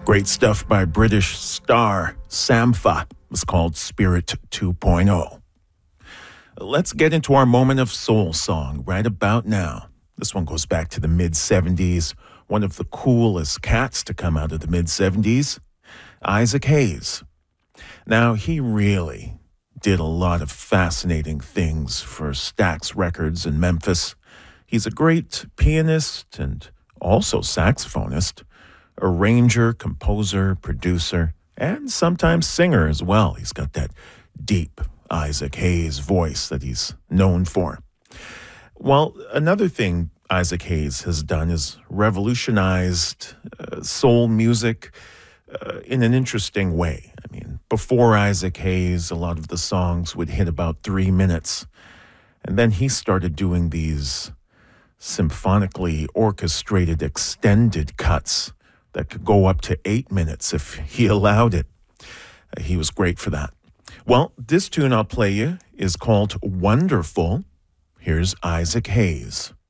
Great stuff by British star Sampha. It was called Spirit 2.0. Let's get into our moment of soul song right about now. This one goes back to the mid-'70s. One of the coolest cats to come out of the mid-'70s, Isaac Hayes. Now, he really did a lot of fascinating things for Stax Records in Memphis. He's a great pianist and also saxophonist, arranger, composer, producer, and sometimes singer as well. He's got that deep Isaac Hayes voice that he's known for. Well, another thing Isaac Hayes has done is revolutionized soul music in an interesting way. I mean, before Isaac Hayes, a lot of the songs would hit about 3 minutes. And then he started doing these symphonically orchestrated extended cuts that could go up to 8 minutes if he allowed it. He was great for that. Well, this tune I'll play you is called Wonderful. Here's Isaac Hayes.